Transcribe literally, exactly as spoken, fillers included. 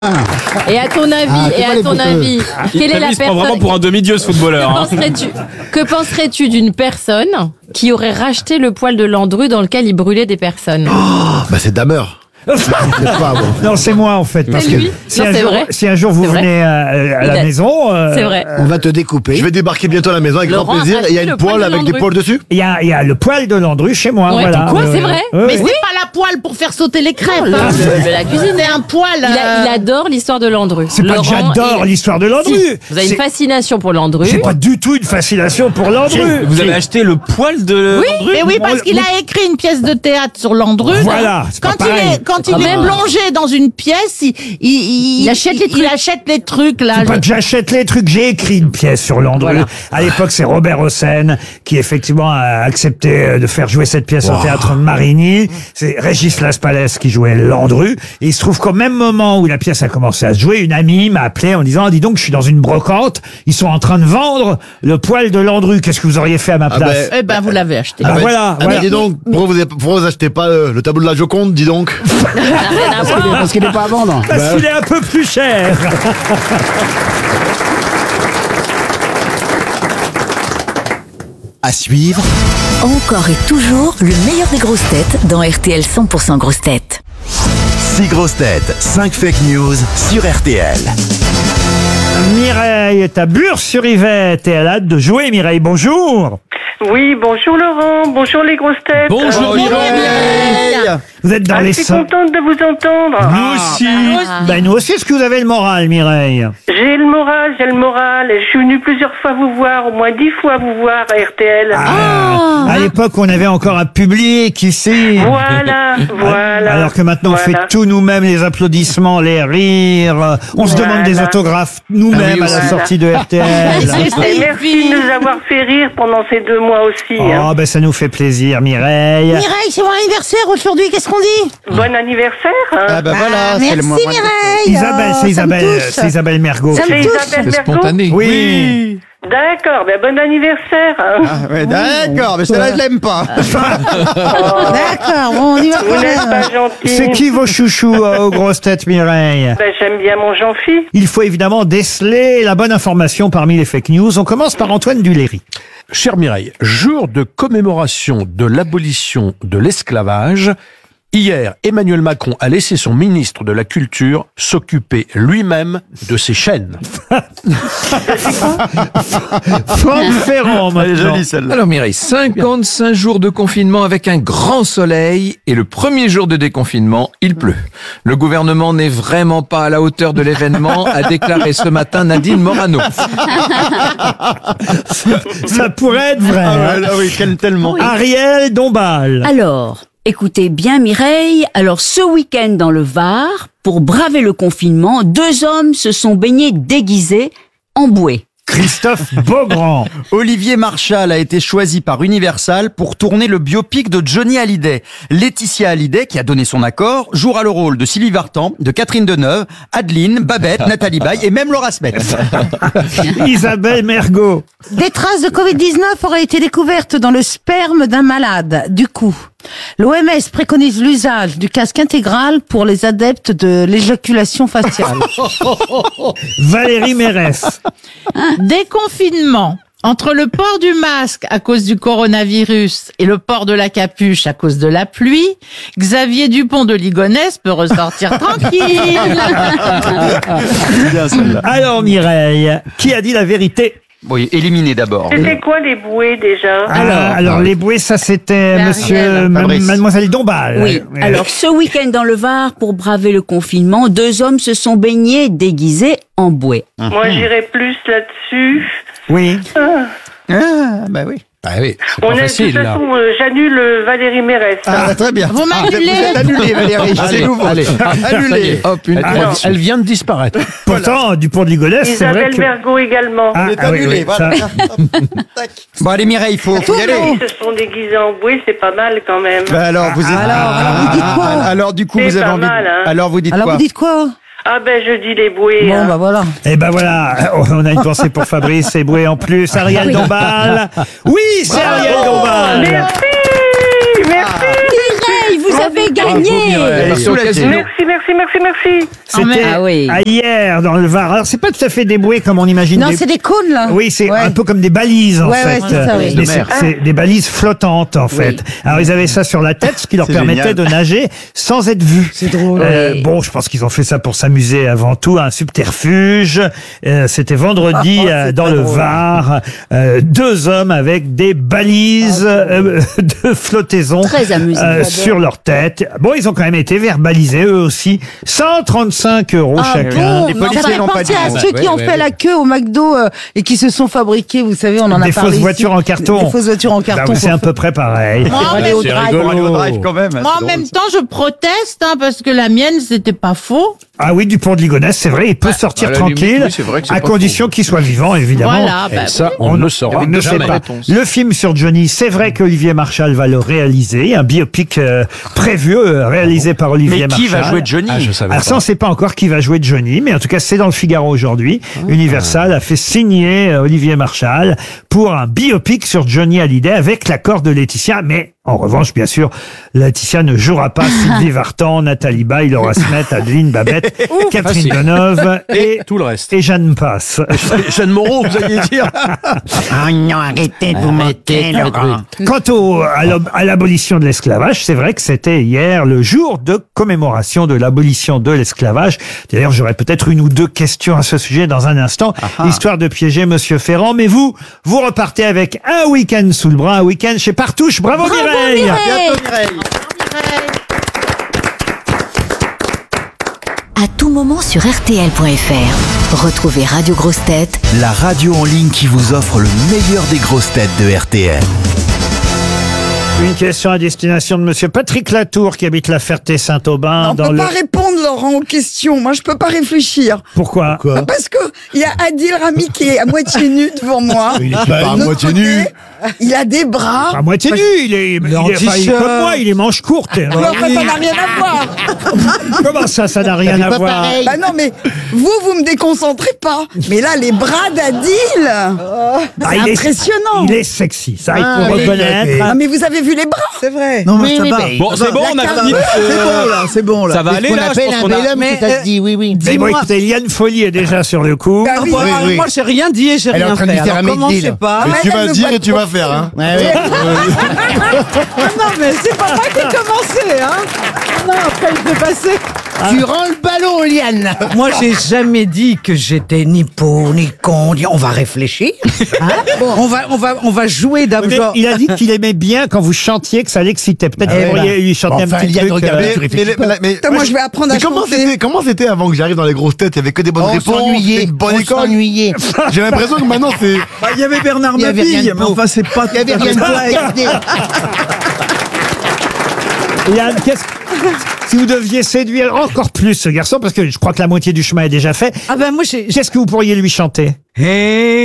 Et à ton avis, Ah, et à ton avis, quelle est la Il se prend vraiment personne pour un demi-dieu, ce footballeur. Que hein. penserais-tu, que penserais-tu d'une personne qui aurait racheté le poil de Landru dans lequel il brûlait des personnes? Bah c'est Damer. C'est pas bon. Non, c'est moi en fait. Parce C'est que lui. si, Non, un c'est jour, vrai. si un jour vous C'est vrai. venez à, à Il la a- maison, euh, C'est vrai. On va te découper. Je vais débarquer bientôt à la maison avec Laurent grand plaisir. a Et il y a acheté une le poil poêle de avec des Landru. poils dessus. il y a, il y a le poil de Landru chez moi. Ouais. Voilà. Quoi, Euh, c'est vrai? euh, Mais oui. c'est pas la poêle pour faire sauter les crêpes. Non, hein. le- la cuisine. C'est un poêle. Il, a- il euh, adore l'histoire de Landru. C'est pas que Laurent, j'adore il- l'histoire de Landru. Si, vous avez une C'est- fascination pour Landru. J'ai pas du tout une fascination pour Landru. Vous avez acheté le poil de Oui, Landru mais oui, On- parce qu'il a écrit une pièce de théâtre sur Landru. Voilà, c'est Quand pas il pareil. est, quand il Quand est même. plongé dans une pièce, il, il, il, Il achète les il trucs. achète les trucs, là. C'est pas que j'achète les trucs, j'ai écrit une pièce sur Landru. Voilà. À l'époque, c'est Robert Hossein qui effectivement a accepté de faire jouer cette pièce au théâtre Marigny. C'est Régis Laspalès qui jouait Landru. Et il se trouve qu'au même moment où la pièce a commencé à se jouer, une amie m'a appelé en disant, dis donc, je suis dans une brocante, ils sont en train de vendre le poil de Landru. Qu'est-ce que vous auriez fait à ma Ah place? ben, Eh ben, vous l'avez acheté. Ah, ben, voilà, ah, voilà. ben, dis donc, pourquoi vous, pourquoi vous achetez pas le, le tableau de la Joconde, dis donc? Parce qu'il n'est pas à vendre. Parce qu'il est un peu plus cher. À suivre, Encore et toujours le meilleur des grosses têtes dans R T L cent pour cent grosses têtes. six grosses têtes, cinq fake news sur R T L. Mireille est à Bure-sur-Yvette et elle a hâte de jouer. Mireille, bonjour. Oui, bonjour Laurent, bonjour les grosses têtes. Bonjour Mireille. Vous êtes dans Ah, les je suis so- contente de vous entendre. Nous aussi. Ben, nous aussi, est-ce que vous avez le moral, Mireille? J'ai le moral, j'ai le moral. Je suis venue plusieurs fois vous voir, au moins dix fois vous voir à R T L. Ah, à l'époque, on avait encore un public ici. Voilà, voilà. Alors que maintenant, on voilà. fait tout nous-mêmes, les applaudissements, les rires. On se demande des Voilà. autographes nous-mêmes à la voilà. sortie de R T L. Et merci de nous avoir fait rire pendant ces deux mois aussi. hein. Oh, ben, ça nous fait plaisir, Mireille. Mireille, c'est mon anniversaire aujourd'hui, qu'est-ce qu'on dit? Bon anniversaire. hein. Ah ben voilà, c'est le Merci moment. Mireille. Isabelle, Oh, c'est ça me Isabelle, touche. c'est Isabelle Mergo. Ça me C'est touche. Isabelle Mergo. Oui. D'accord, ben bon anniversaire. hein. Ah, ouais, d'accord, mais celle-là, je l'aime pas. D'accord, bon, on y va Vous quand n'êtes même. pas gentil. C'est qui vos chouchous euh, aux grosses têtes, Mireille? Ben, j'aime bien mon Jean-Phi. Il faut évidemment déceler la bonne information parmi les fake news. On commence par Antoine Duléry. Cher Mireille, jour de commémoration de l'abolition de l'esclavage, hier, Emmanuel Macron a laissé son ministre de la Culture s'occuper lui-même de ses chaînes. Franck Ferrand, Elle est maintenant. jolie celle-là. Alors Mireille, cinquante-cinq jours de confinement avec un grand soleil et le premier jour de déconfinement, il pleut. Le gouvernement n'est vraiment pas à la hauteur de l'événement, a déclaré ce matin Nadine Morano. Ça pourrait être vrai. Ah, hein. ouais, ah oui, quel- tellement. Ariel Dombal. Alors, écoutez bien Mireille, alors ce week-end dans le Var, pour braver le confinement, deux hommes se sont baignés déguisés en bouée. Christophe Beaugrand. Olivier Marchal a été choisi par Universal pour tourner le biopic de Johnny Hallyday. Laetitia Hallyday, qui a donné son accord, jouera le rôle de Sylvie Vartan, de Catherine Deneuve, Adeline, Babette, Nathalie Baye et même Laura Smet. Isabelle Mergo. Des traces de covid dix-neuf auraient été découvertes dans le sperme d'un malade. Du coup, l'O M S préconise l'usage du casque intégral pour les adeptes de l'éjaculation faciale. Valérie Mérès. Déconfinement. Entre le port du masque à cause du coronavirus et le port de la capuche à cause de la pluie, Xavier Dupont de Ligonnès peut ressortir tranquille. Bien celle-là. Alors Mireille, qui a dit la vérité? Oui, éliminé d'abord. C'était quoi les bouées déjà? Alors, alors les bouées, ça c'était Ariel. monsieur, ma- Fabrice. mademoiselle Dombal. Oui, Euh, alors ce week-end dans le Var, pour braver le confinement, deux hommes se sont baignés déguisés en bouée. Moi, j'irais plus là-dessus. Oui. Ah, bah oui. Ah oui, c'est On pas est, de facile toute là. façon, euh, j'annule euh, Valérie Mérès. Ah, très bien. Vous Ah, m'annulez. Vous êtes annulé, Valérie. C'est Allez, nouveau. allez. Annulé. Hop, une Elle, Ah, non. elle vient de disparaître. Pourtant, Dupont de Ligonnès, c'est vrai Isabelle que... Mergo également. Ah, Il est ah oui, annulé, oui, voilà. ça- Tac. Bon, allez, Mireille, il faut, faut y aller. Ils se sont déguisés en bouée, c'est pas mal quand même. Bah alors, vous êtes... Alors, alors, vous dites quoi? Alors, du coup, C'est vous avez pas envie... de- mal, hein. Alors, vous dites Alors quoi vous dites quoi? Ah ben, je dis les bouées. Bon, hein. bah voilà. Eh ben voilà, on a une pensée pour Fabrice et Boué en plus. Ariel Dombal. Oui, c'est Ariel Dombal. Merci, merci. Mireille, vous avez gagné. Merci, merci, merci, merci. C'était Ah oui. à hier dans le Var. Alors c'est pas tout à fait des bouées comme on imagine. Non, des- c'est des cônes, là. Oui, c'est Ouais. un peu comme des balises en Ouais, fait. ouais, c'est ça, oui. Mais De c'est mer. c'est des balises flottantes en fait. Alors ils avaient ça sur la tête, ce qui leur C'est permettait génial. de nager sans être vus. C'est drôle. Euh, Oui. Bon, je pense qu'ils ont fait ça pour s'amuser avant tout, un subterfuge. Euh, C'était vendredi Ah, euh, c'est dans pas le drôle. Var, euh, deux hommes avec des balises euh, de flottaison Très amusant. euh, sur leur tête. Bon, ils ont quand même été verbalisés eux aussi. cent trente-cinq euros Ah chacun. bon, Les ça policiers fait n'ont pas penser dit à non. ceux Ouais, qui ont ouais, fait ouais. la queue au McDo euh, et qui se sont fabriqués, vous savez, on en a Des parlé fausses ici. voitures en carton. Des fausses voitures en Bah, carton. c'est à peu près pareil. Moi, en aller même- au drive. Pour aller au drive quand même. moi, c'est en drôle, même ça. temps, je proteste, hein, parce que la mienne, c'était pas faux. Ah oui, du pont de Ligonnès, c'est vrai, il peut sortir à la limite, tranquille, oui, c'est vrai que c'est à pas condition qu'il soit vivant, évidemment. Voilà, bah, Et ça, on, ne le saura On ne sait jamais. pas. Le film sur Johnny, c'est vrai qu'Olivier Marchal va le réaliser, un biopic euh, prévu, euh, réalisé par Olivier Mais Marchal. qui va jouer Johnny Ah, je savais Alors ça, pas. on ne sait pas encore qui va jouer Johnny, mais en tout cas, c'est dans le Figaro aujourd'hui. Universal a fait signer euh, Olivier Marchal pour un biopic sur Johnny Hallyday avec l'accord de Laetitia, mais en revanche, bien sûr, Laetitia ne jouera pas Sylvie Vartan, Nathalie Baye, Laura Smet, Adeline Babette, Catherine Facile. Deneuve et, Tout le reste. et Jeanne Passe. Jeanne Moreau, vous alliez dire. Ah non, arrêtez de vous mettez, Laurent. Quant au, à l'ab- à l'abolition de l'esclavage, c'est vrai que c'était hier le jour de commémoration de l'abolition de l'esclavage. D'ailleurs, j'aurais peut-être une ou deux questions à ce sujet dans un instant, histoire de piéger Monsieur Ferrand. Mais vous, vous repartez avec un week-end sous le bras, un week-end chez Partouche. Bravo, Bravo, Mireille. Mireille. Bientôt, Mireille. À tout moment sur R T L point F R. Retrouvez Radio Grosses Têtes La radio en ligne qui vous offre le meilleur des grosses têtes de R T L. Une question à destination de Monsieur Patrick Latour qui habite la Ferté-Saint-Aubin. On dans peut le... pas répondre, Laurent, aux questions. Moi, je peux pas réfléchir. Pourquoi Quoi Parce que il y a Adil Rami qui est à moitié nu devant moi. Il est pas De à l'autre moitié côté, nu. Il a des bras. À moitié nu, il est, il est, en enfin, il est t-shirt. comme moi, il est manche courte. Mais enfin, ça n'a rien à voir. Comment ça, ça n'a rien à voir Bah non, mais vous, vous me déconcentrez pas. Mais là, les bras d'Adil, c'est Ah, il est- impressionnant. Il est sexy, ça il Ah, faut oui, reconnaître. Ah, mais vous avez vu les bras. C'est vrai. Non, mais ça va. Bon, c'est bon, on a fini. C'est bon, là, c'est bon, là. Ça va aller, là, je pense qu'on a... Mais, ça se dit, oui, oui. Mais bon, écoutez, Liane Folly est déjà sur le coup. Bah oui. Moi, oui. moi, j'ai rien dit et j'ai Elle est rien en train de fait. lui faire Alors, un commencez mid-deal. pas. Mais Ah, tu elle vas me dire voit et tu trop vas faire, hein. Ah non, mais c'est pas moi qui ai commencé, hein. Non, après, il peut passer. Tu rends le ballon, Liane. Moi, j'ai jamais dit que j'étais ni pauvre, ni con. ni- On va réfléchir. Hein on, va, on, va, on va jouer Mais d'abord. il a dit qu'il aimait bien quand vous chantiez, que ça l'excitait. Peut-être que vous pourriez lui chanter Enfin, un petit Liane, truc. regarde, euh, tu réfléchis pas. Mais, Putain, moi, je vais apprendre à mais comment chanter. c'était, comment c'était avant que j'arrive dans les grosses têtes? Il y avait que des bonnes On réponses. s'ennuyait. C'était une bonne On école. s'ennuyait. J'ai l'impression que maintenant c'est. Bah, il y avait Bernard Il y avait rien Mabille, de mais beau. enfin, c'est pas Il y avait rien de beau à regarder. Liane, qu'est-ce si vous deviez séduire encore plus ce garçon, parce que je crois que la moitié du chemin est déjà fait, Ah ben moi, j'ai... qu'est-ce que vous pourriez lui chanter? Hey